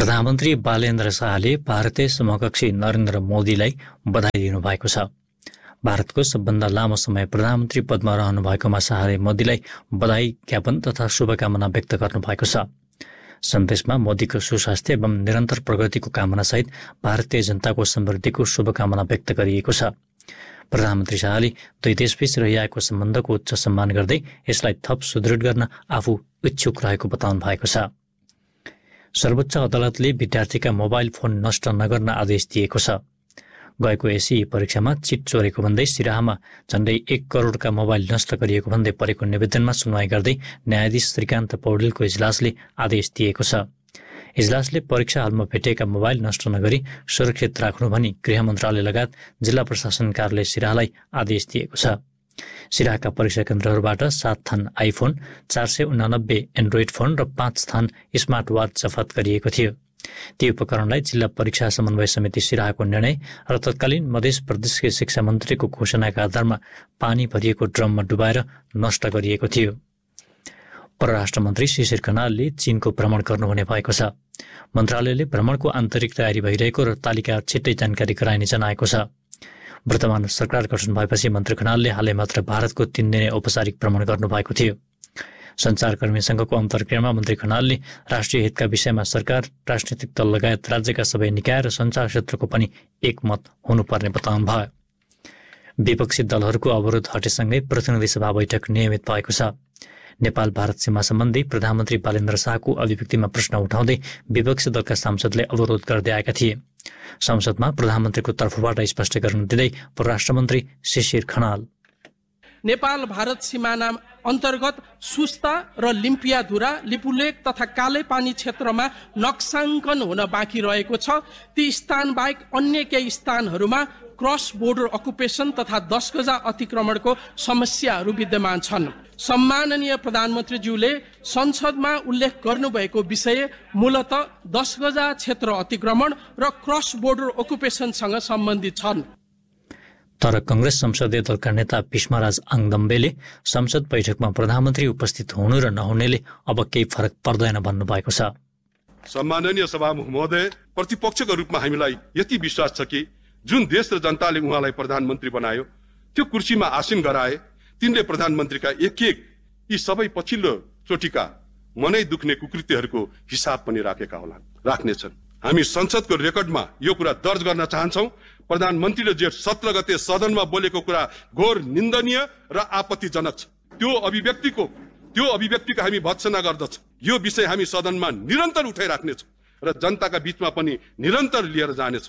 प्रधानमन्त्री बालेन्द्र शाहले भारतीय समकक्षी नरेन्द्र मोदीलाई बधाई दिनुभएको छ। भारतको सबभन्दा लामो समय प्रधानमन्त्री पदमा रहनु भएकोमा शाहले मोदीलाई बधाई ज्ञापन तथा शुभकामना व्यक्त गर्नुभएको छ। सन्देशमा मोदीको सुस्वास्थ्य एवं निरन्तर प्रगतिको कामनासहित भारतीय जनताको समृद्धिको शुभकामना व्यक्त गरिएको छ। प्रधानमन्त्री शाहले दुई देशबीच रहिआएको सम्बन्धको उच्च सम्मान गर्दै यसलाई थप सुदृढ गर्न आफू इच्छुक रहेको बताउनु भएको छ। सर्वोच्च अदालतले विद्यार्थीका मोबाइल फोन नष्ट नगर्न आदेश दिएको छ। गएको एसई परीक्षामा चिट चोरेको भन्दै सिराहामा झण्डै 1 करोडका मोबाइल नष्ट गरिएको भन्दै परेको निवेदनमा सुनवाई गर्दै न्यायाधीश श्रीकान्त पौडेलको इजलासले आदेश दिएको छ। इजलासले परीक्षा हलमा भेटिएका मोबाइल नष्ट नगरी सुरक्षित राख्नु भनी गृह मन्त्रालय लगायत जिल्ला प्रशासन कार्यालय सिराहालाई आदेश दिएको छ। सिराहाका परीक्षा केन्द्रहरूबाट 7 थान आइफोन, 489 एन्ड्रोइड फोन र 5 थान स्मार्ट वाच जफत गरिएको थियो। ती उपकरणलाई जिल्ला परीक्षा समन्वय समिति सिराहाको निर्णय र तत्कालीन मध्य प्रदेशकै शिक्षा मन्त्रीको घोषणाका आधारमा पानी भरिएको ड्रममा डुबाएर नष्ट गरिएको थियो। परराष्ट्र मन्त्री शिशिर खनालले चीनको भ्रमण गर्नुहुने भएको छ। मन्त्रालयले भ्रमणको आन्तरिक तयारी भइरहेको र तालिका छिट्टै जानकारी गराइने जनाएको छ। वर्तमान सरकार गठन भएपछि मन्त्री खनालले हालै मात्र भारतको 3 दिने औपचारिक भ्रमण गर्नुभएको थियो। सञ्चारकर्मी संघको अन्तर्क्रियामा मन्त्री खनालले राष्ट्रिय हितका विषयमा सरकार, राजनीतिक दल लगायत राज्यका सबै निकाय र सञ्चार क्षेत्रको पनि एकमत हुनुपर्ने बताउनुभयो। विपक्षी दलहरूको अवरोध हटेसँगै प्रतिनिधि सभा बैठक नियमित भएको छ। नेपाल भारत सीमा सम्बन्धी प्रधानमन्त्री बालेन्द्र शाहको अभिव्यक्तिमा प्रश्न उठाउँदै विपक्षी दलका सांसदले अवरोध गर्दै आएका थिए। संसदमा प्रधानमन्त्रीको तर्फबाट स्पष्टीकरण दिँदै परराष्ट्र मन्त्री शिशिर खनाल, नेपाल भारत सिमाना अन्तर्गत सुस्ता र लिम्पियाधुरा, लिपुलेक तथा कालेपानी क्षेत्रमा नक्साङ्कन हुन बाँकी रहेको छ। ती स्थान बाहेक अन्य केही स्थानहरूमा क्रस बोर्डर अकुपेसन तथा 10 गजा अतिक्रमणको समस्याहरू विद्यमान छन्। सम्माननीय प्रधानमन्त्रीज्यूले संसदमा उल्लेख गर्नुभएको विषय मूलत 10 गजा क्षेत्र अतिक्रमण र क्रस बोर्डर अकुपेसनसँग सम्बन्धित छन्। तर कंग्रेस संसदीय दलका नेता भीष्मराज आङदम्बेले संसद बैठकमा प्रधानमन्त्री उपस्थित हुनु र नहुनेले अब केही फरक पर्दैन भन्नुभएको छ। सम्माननीय सभामुख महोदय, प्रतिपक्षको रूपमा हामीलाई यति विश्वास छ कि जुन देश र जनताले उहाँलाई प्रधानमन्त्री बनायो, त्यो कुर्सीमा आसीन गराए, तिनले प्रधानमन्त्रीका एक यी सबै पछिल्लो चोटिका मनै दुख्ने कुकृत्यहरूको हिसाब पनि राख्नेछन्। हामी संसदको रेकर्डमा यो कुरा दर्ज गर्न चाहन्छौं। प्रधानमन्त्रीले जेठ 17 गते सदनमा बोलेको कुरा घोर निन्दनीय र आपत्तिजनक छ। त्यो अभिव्यक्तिको हामी भत्सना गर्दछौं। यो विषय हामी सदनमा निरन्तर उठाइराख्नेछौं र जनताका बीचमा पनि निरन्तर लिएर जानेछौं।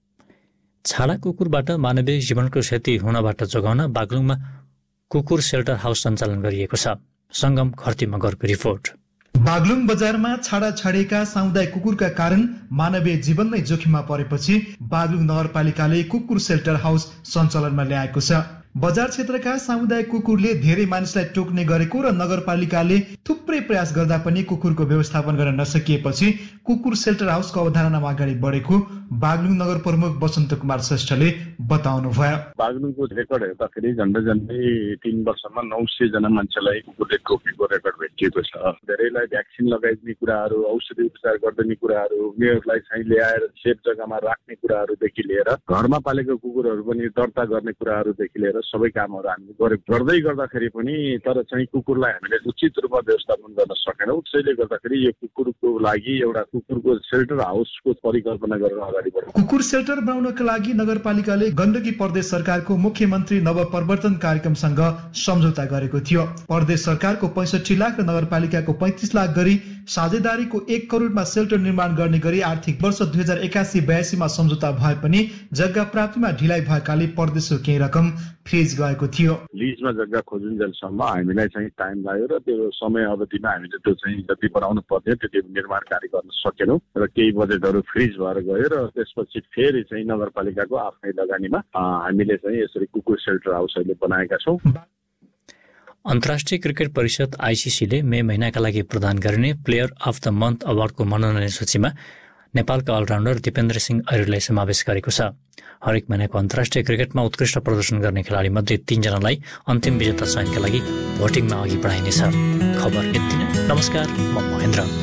छाडा कुकुरबाट मानवीय जीवनको क्षति हुनबाट जोगाउन बागलुङमा कुकुर सेल्टर हाउस सञ्चालन गरिएको छ। संगम खर्तीमा गरेको रिपोर्ट। बागलुङ बजारमा छाडा छाडिएका सामुदायिक कुकुरका कारण मानवीय जीवन नै जोखिममा परेपछि बागलुङ नगरपालिकाले कुकुर सेल्टर हाउस सञ्चालनमा ल्याएको छ। बजार क्षेत्रका सामुदायिक कुकुरले धेरै मानिसलाई टोक्ने गरेको र नगरपालिकाले थुप्रै प्रयास गर्दा पनि कुकुरको व्यवस्थापन गर्न नसकिएपछि कुकुर सेल्टर हाउसको अवधारणामा अगाडि बढेको बागलुङ नगर प्रमुख बसन्त कुमार श्रेष्ठले बताउनु भयो। बागलुङको रेकर्ड हेर्दाखेरि झन्डै 3 वर्षमा 900 जना मान्छेलाई कुकुरले टोकेको रेकर्ड भेटिएको छ। धेरैलाई भ्याक्सिन लगाइदिने कुराहरू, औषधि उपचार गरिदिने कुराहरू, उनीहरूलाई चाहिँ ल्याएर सेफ जग्गामा राख्ने कुराहरूदेखि लिएर घरमा पालेको कुकुरहरू पनि दर्ता गर्ने कुराहरूदेखि लिएर सबै कामहरू हामीले गर्दै गर्दाखेरि पनि तर चाहिँ कुकुरलाई हामीले उचित रूपमा व्यवस्थापन गर्न सकेनौँ। त्यसैले गर्दाखेरि यो कुकुरको लागि एउटा कुकुरको सेल्टर हाउसको परिकल्पना गरेर अगाडि बढ्यौँ। कुकुर सेल्टर बनाउनका लागि नगरपालिकाले गण्डकी प्रदेश सरकारको मुख्यमन्त्री नवपरिवर्तन कार्यक्रमसँग सम्झौता गरेको थियो। प्रदेश सरकारको 65 लाख र नगरपालिकाको 35 लाख गरी साझेदारीको 1 करोडमा सेल्टर निर्माण गर्ने गरी आर्थिक वर्ष 2081-82 मा सम्झौता भए पनि जग्गा प्राप्तिमा ढिलाइ भएकाले प्रदेशको केही रकम फ्रिज गएको थियो। लिजमा जग्गा खोजुन्जेलसम्म हामीलाई चाहिँ टाइम लाग्यो र त्यो समय अवधिमा हामीले त्यो चाहिँ जति बनाउनु पर्ने त्यति निर्माण कार्य गर्न सकेनौँ र केही बजेटहरू फ्रिज भएर गयो र त्यसपछि फेरि चाहिँ नगरपालिकाको आफ्नै लगानीमा हामीले चाहिँ यसरी कुकुर सेल्टर हाउस अहिले बनाएका छौँ। अन्तर्राष्ट्रिय क्रिकेट परिषद आइसिसीले मे महिनाका लागि प्रदान गरिने प्लेयर अफ द मन्थ अवार्डको मनोनयन सूचीमा नेपालका अलराउन्डर दिपेन्द्र सिंह ऐरीलाई समावेश गरेको छ। हरेक महिनाको अन्तर्राष्ट्रिय क्रिकेटमा उत्कृष्ट प्रदर्शन गर्ने खेलाडी मध्ये 3 जनालाई अन्तिम विजेता चयनका लागि भोटिङमा अघि बढाइनेछ। खबर यति नै। नमस्कार, म महेन्द्र।